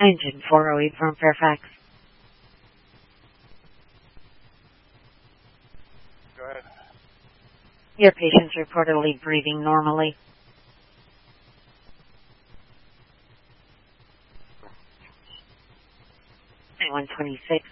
Engine 408 from Fairfax. Go ahead. Your patient's reportedly breathing normally. 126.